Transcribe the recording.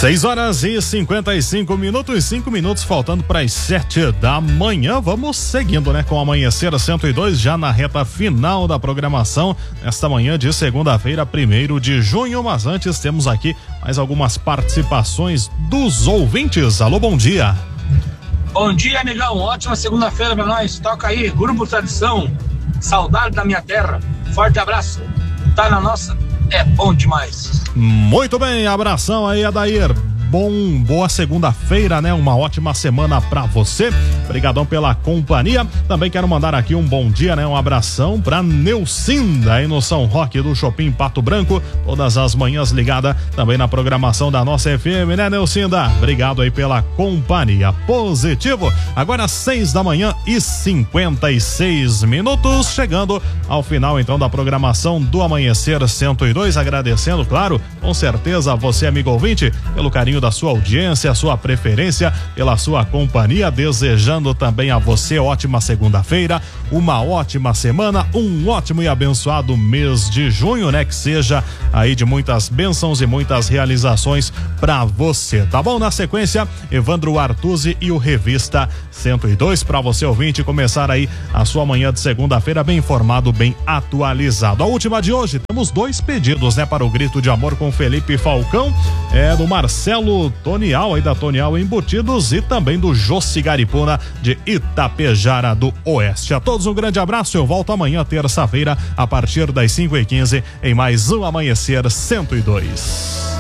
6h55, 5 minutos faltando para as 7 da manhã. Vamos seguindo, né, com o Amanhecer 102, já na reta final da programação, nesta manhã de segunda-feira, 1º de junho. Mas antes temos aqui mais algumas participações dos ouvintes. Alô, bom dia. Bom dia, amigão. Ótima segunda-feira pra nós. Toca aí, Grupo Tradição, Saudade da Minha Terra. Forte abraço. Tá na nossa, é bom demais. Muito bem, abração aí, Adair. Boa segunda-feira, né? Uma ótima semana pra você. Obrigadão pela companhia. Também quero mandar aqui um bom dia, né? Um abração pra Neucinda aí no São Roque do Shopping Pato Branco. Todas as manhãs ligada também na programação da nossa FM, né, Neucinda? Obrigado aí pela companhia. Positivo. Agora 6h56, chegando ao final então da programação do Amanhecer 102. Agradecendo, claro, com certeza você, amigo ouvinte, pelo carinho da sua audiência, a sua preferência, pela sua companhia, desejando também a você ótima segunda-feira, uma ótima semana, um ótimo e abençoado mês de junho, né? Que seja aí de muitas bênçãos e muitas realizações pra você, tá bom? Na sequência, Evandro Artuzzi e o Revista 102 pra você ouvinte começar aí a sua manhã de segunda-feira bem informado, bem atualizado. A última de hoje, temos 2 pedidos, né? Para o Grito de Amor com Felipe Falcão, do Marcelo Tonial aí da Tonial Embutidos e também do Jossi Garipuna de Itapejara do Oeste. A todos um grande abraço, eu volto amanhã, terça-feira, a partir das 5h15 em mais um Amanhecer 102.